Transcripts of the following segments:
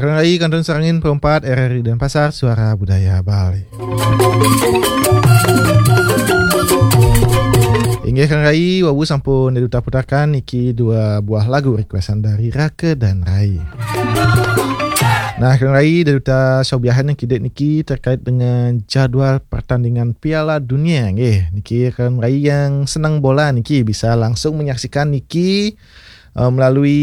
Rai Kantun Serangin Perempat RRI Denpasar, Suara Budaya Bali. Inggih Kang Rai, wawu sampun diduta putakan niki 2 buah lagu requestan dari Rake dan Rai. Nah, Kang Rai diduta sobiahan yang kidek niki terkait dengan jadwal pertandingan Piala Dunia. Nggih, niki Kang Rai yang senang bola niki bisa langsung menyaksikan niki melalui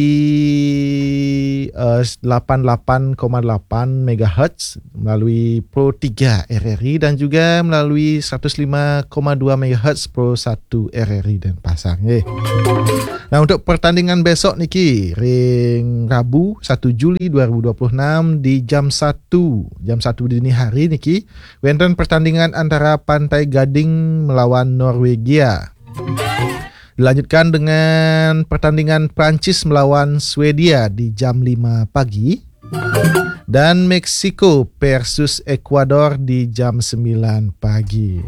88,8 MHz melalui Pro 3 RRI dan juga melalui 105,2 MHz Pro 1 RRI Denpasar. Nah, untuk pertandingan besok niki ring Rabu 1 Juli 2026 di jam 1 dini hari niki wonten pertandingan antara Pantai Gading melawan Norwegia. Dilanjutkan dengan pertandingan Prancis melawan Swedia di jam 5 pagi. Dan Meksiko versus Ekuador di jam 9 pagi.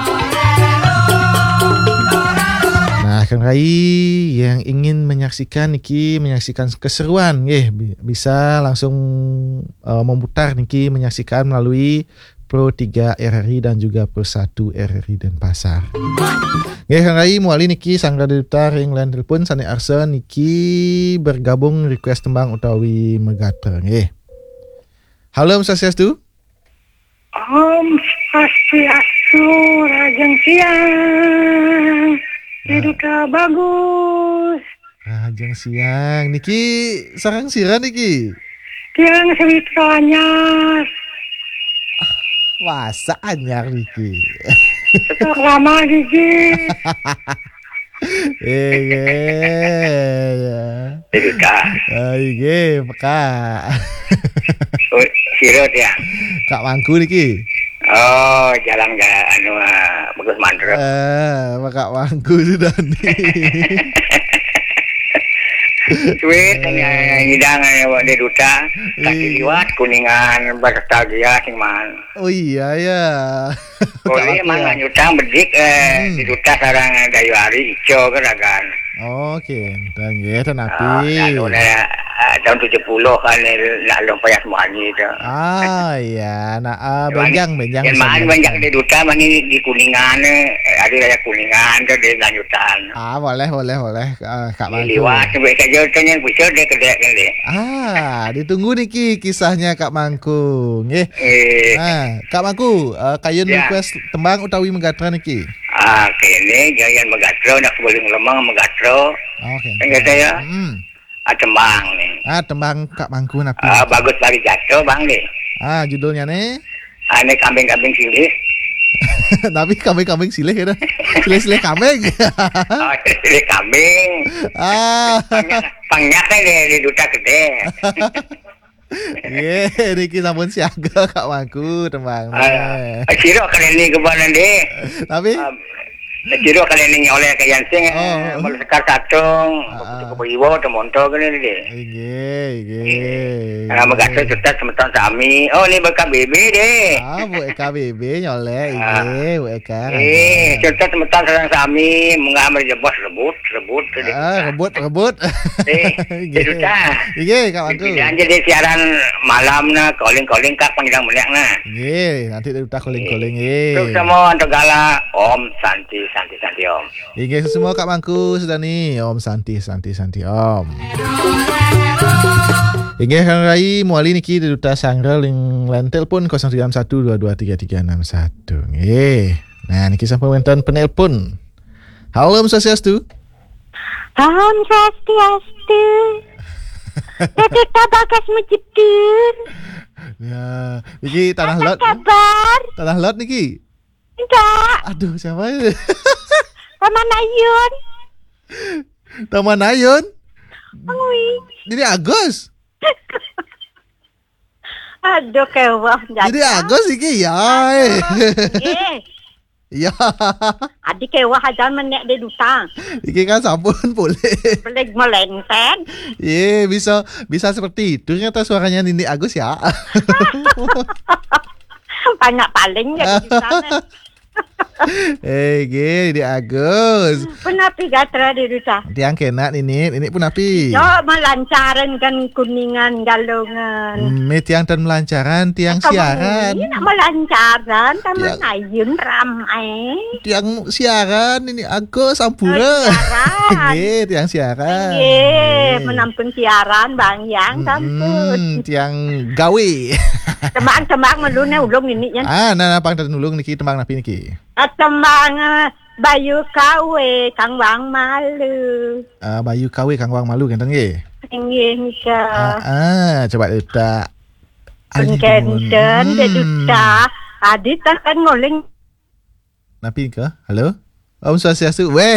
Nah, Kang Rai yang ingin menyaksikan keseruan, bisa langsung memutar niki menyaksikan melalui Pro 3 RRI dan juga Pro 1 RRI Denpasar. Nggih Kang Rai muali niki sangga diduta ring line telepon sane arsa niki bergabung request tembang utawi megatre nggih. Halo Om Swastiastu. Om Swastiastu Rajang Siang. Diduta bagus. Rajang Siang niki sareng sira niki. Tiang sewitranya. Wasa anyar niki. Stok lama gigi. Diduta. Iya, peka. Sirot ya. Kak Mangku niki. Oh, jalan bagus mandrep. Kak Mangku sudah nih. Sweet ngidang di duta kasih liwat kuningan bertagia sing man. Oh iya ya. Boleh mana nyutang bedik di duta sarang dayu hari ijo keragan. Oke, dan ya tenapi. Tahun 70 kan lalu payah semuanya itu. Iya, nah benjang. Yang mana benjang di duta mana di kuningan ada raya kuningan tuh di lanjutan. Boleh Kak Mangku. Liwat mereka jauhnya bisa deh kedek deh. Ditunggu niki kisahnya Kak Mangku, nggih. Nah, Kak Mangku, kayun request tembang utawi megatra niki. Kene jangan megatro nak boleh lemang megatro. Oke. Enggak saya. Tembang nih. Tembang Kak Mangku napi. Bagus lagi jatuh bang nih. Judulnya nih. Ini kambing-kambing silih. Tapi kambing-kambing silih ya. Silih kambing. Silih kambing. Pangnya kan di duta gede. Niki sampun siaga Kak Mangku tembang. Siro kali ini kebanan deh. Tapi Ciro kali ini oleh ke Yansing, mau sekar satung, buku iwo, temonto kan ini deh. Iya. Megatro cerita semeton sami. Oh ini bekas BB deh. Bu Eka BB nyoleh, Bu Eka. Cerita semeton sarang sami, mengambil jebos rebut. Rebut. Cerita. Iya, Kak Mangku. Jangan jadi siaran malam na, calling kak panggil mulek na. Iya, nanti udah calling. Terus semua untuk gala Om Santi Om. Inggih semua Kak Mangku sudah nih. Om Santi Om. Inggih Kang Rai muali niki diduta sangral ing line telepon 0312233361. Nggih. Nah niki sampun wonten penelpon. Halo Om Swastiastu. Om Swastiastu. Kita bagas mejebur. Ya, niki tanah lot. Kabar? Tanah lot niki. Enggak. Aduh, siapa itu? Taman Ayun. Ini Agus. Aduh kewah. Jadi Agus iki ya. Iya. Adik kewah aja menek di duta. Iki kan sampun boleh. Boleh melengsen. Iya, bisa seperti itu. Ternyata suaranya Nini Agus ya. Banyak paling ya di sana. Gini di Agus. Penapi gatra di duta. Tiang kena ini pun api. Yo melancaran kan kuningan galungan. Tiang dan melancaran, tiang siaran. Ini nak melancaran, taman Tiang- ayun ramai. Tiang siaran ini Agus Sampura. Siaran. Tiang siaran. Menampun siaran bang yang tampun. Tiang gawe. Tembang melune ulung ini ya. Nah pang dan ulung niki tembang napi niki. Tembang bayu kawe kang wang malu. Bayu kawe kang wang malu ganteng nggih. Inggih nika. Coba kita. Pengkenten de duta. Adit kan ngoling. Napi ke? Halo? Om Swastiastu. Weh.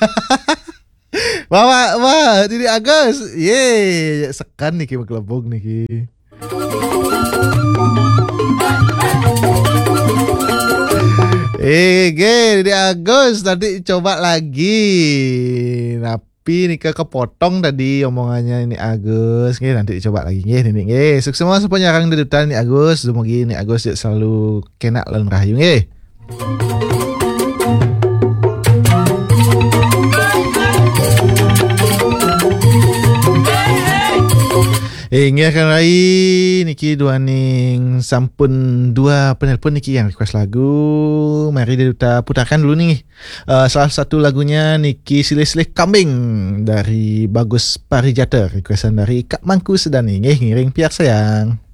Wah, ini Agus. Ye, sekan niki kelebong niki. Di Agus tadi coba lagi. Tapi ini kepotong tadi omongannya ini Agus. Nanti dicoba lagi nih. Sukses semua sepenyarang di dutan ini Agus. Semoga ini Agus selalu kena lan rahayu nggih. Ingatkan lagi niki dua ning sampun dua penelpon niki yang request lagu. Mari kita putarkan dulu nih. Salah satu lagunya niki Silih-silih Kambing dari Bagus Parijata, requestan dari Kak Mangku Sedani. Ngiring piak sayang.